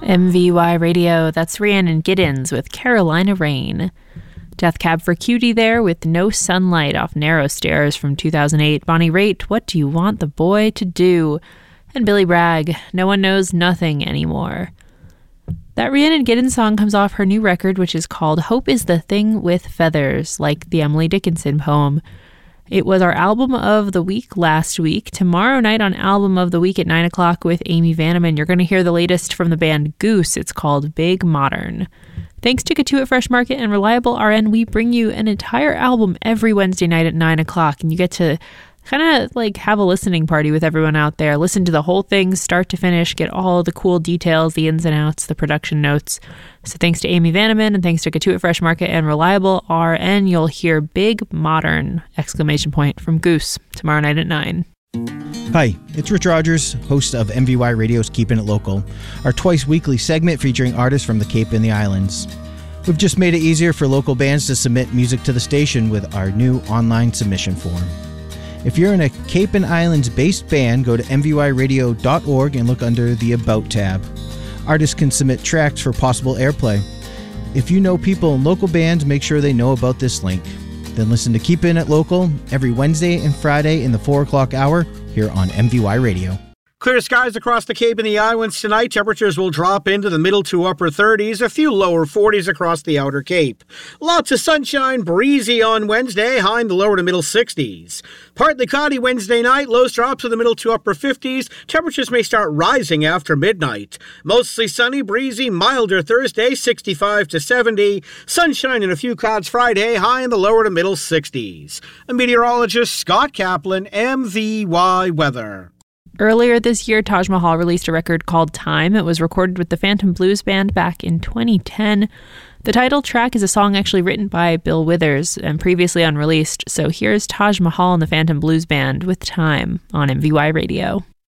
MVY Radio, that's Rhiannon Giddens with Carolina Rain. Death Cab for Cutie there with No Sunlight off Narrow Stairs from 2008. Bonnie Raitt, What Do You Want the Boy to Do? And Billy Bragg, No One Knows Nothing Anymore. That Rhiannon Giddens song comes off her new record, which is called Hope is the Thing with Feathers, like the Emily Dickinson poem. It was our album of the week last week. Tomorrow night on Album of the Week at 9 o'clock with Amy Vanneman, you're going to hear the latest from the band Goose. It's called Big Modern. Thanks to Katuitt Fresh Market and Reliable RN, we bring you an entire album every Wednesday night at 9 o'clock, and you get to kind of like have a listening party with everyone out there. Listen to the whole thing start to finish, get all the cool details, the ins and outs, the production notes. So thanks to Amy Vanneman and thanks to Katuitt Fresh Market and Reliable RN, you'll hear Big Modern ! From Goose tomorrow night at 9. Hi, it's Rich Rogers, host of MVY Radio's Keeping It Local, our twice-weekly segment featuring artists from the Cape and the Islands. We've just made it easier for local bands to submit music to the station with our new online submission form. If you're in a Cape and Islands-based band, go to mvyradio.org and look under the About tab. Artists can submit tracks for possible airplay. If you know people in local bands, make sure they know about this link. Then listen to Keepin' It Local every Wednesday and Friday in the 4 o'clock hour here on MVY Radio. Clear skies across the Cape and the Islands tonight. Temperatures will drop into the middle to upper 30s, a few lower 40s across the outer Cape. Lots of sunshine, breezy on Wednesday, high in the lower to middle 60s. Partly cloudy Wednesday night, lows drop to the middle to upper 50s. Temperatures may start rising after midnight. Mostly sunny, breezy, milder Thursday, 65 to 70. Sunshine and a few clouds Friday, high in the lower to middle 60s. A meteorologist, Scott Kaplan, MVY Weather. Earlier this year, Taj Mahal released a record called Time. It was recorded with the Phantom Blues Band back in 2010. The title track is a song actually written by Bill Withers and previously unreleased. So here's Taj Mahal and the Phantom Blues Band with Time on MVY Radio.